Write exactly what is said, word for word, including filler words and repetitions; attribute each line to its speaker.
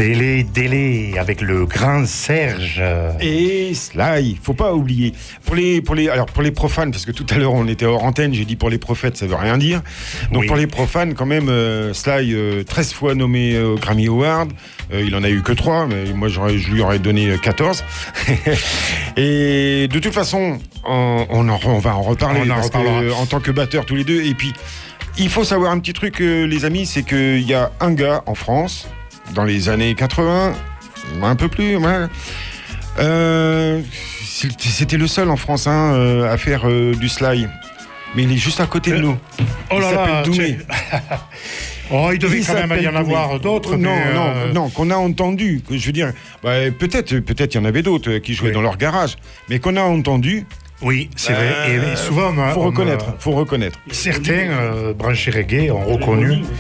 Speaker 1: Délai, délai, avec le grand Serge.
Speaker 2: Et Sly, faut pas oublier. Pour les, pour les, alors pour les profanes, parce que tout à l'heure on était hors antenne, j'ai dit pour les prophètes, ça veut rien dire. Donc
Speaker 1: Oui.
Speaker 2: pour les profanes, quand même, euh, Sly, euh, treize fois nommé euh, au Grammy Award. Euh, il en a eu que trois, mais moi j'aurais, je lui aurais donné quatorze. Et de toute façon, on, on, en, on va en reparler.
Speaker 1: On en
Speaker 2: parce
Speaker 1: reparlera.
Speaker 2: que, euh, en tant que batteur tous les deux. Et puis, il faut savoir un petit truc, euh, les amis, c'est qu'il y a un gars en France, dans les années quatre-vingts, un peu plus, ouais, euh, c'était le seul en France hein, euh, à faire euh, du Sly. Mais il est juste à côté de nous.
Speaker 1: Oh
Speaker 2: Il
Speaker 1: là
Speaker 2: s'appelle
Speaker 1: là,
Speaker 2: Doumé.
Speaker 1: Oh, il devait
Speaker 2: Il
Speaker 1: quand même
Speaker 2: s'appelle
Speaker 1: y en
Speaker 2: Doumé.
Speaker 1: avoir d'autres.
Speaker 2: Non,
Speaker 1: mais,
Speaker 2: non,
Speaker 1: euh,
Speaker 2: non, qu'on a entendu. Que, je veux dire, bah, peut-être, peut-être il y en avait d'autres qui jouaient
Speaker 1: Oui.
Speaker 2: dans leur garage, mais qu'on a entendu.
Speaker 1: Oui, c'est vrai. Et,
Speaker 2: Euh,
Speaker 1: et souvent, on,
Speaker 2: faut
Speaker 1: on,
Speaker 2: reconnaître,
Speaker 1: euh,
Speaker 2: faut reconnaître.
Speaker 1: certains euh, branchés reggae ont reconnu